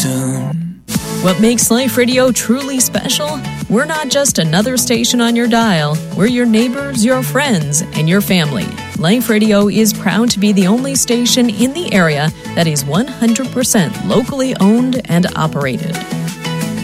soon. What makes Life Radio truly special? We're not just another station on your dial. We're your neighbors, your friends, and your family. Life Radio is proud to be the only station in the area that is 100% locally owned and operated.